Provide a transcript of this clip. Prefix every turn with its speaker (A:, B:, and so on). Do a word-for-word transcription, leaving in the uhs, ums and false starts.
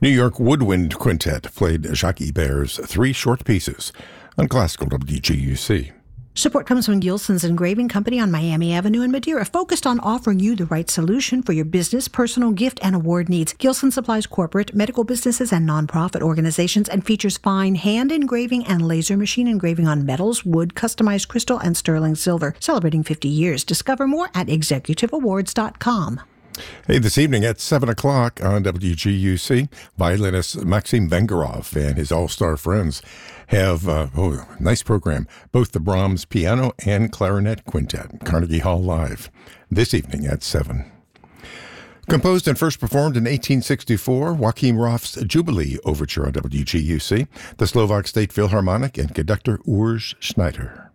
A: New York Woodwind Quintet played Jacques Ibert's three short pieces on Classical W G U C.
B: Support comes from Gilson's Engraving Company on Miami Avenue in Madeira, focused on offering you the right solution for your business, personal, gift, and award needs. Gilson supplies corporate, medical businesses, and nonprofit organizations and features fine hand engraving and laser machine engraving on metals, wood, customized crystal, and sterling silver. Celebrating fifty years. Discover more at executive awards dot com.
A: Hey, this evening at seven o'clock on W G U C, violinist Maxim Vengerov and his all-star friends have uh, oh, nice program, both the Brahms Piano and Clarinet Quintet, Carnegie Hall Live, this evening at seven. Composed and first performed in eighteen sixty-four, Joachim Roth's Jubilee Overture on W G U C, the Slovak State Philharmonic, and conductor Urs Schneider.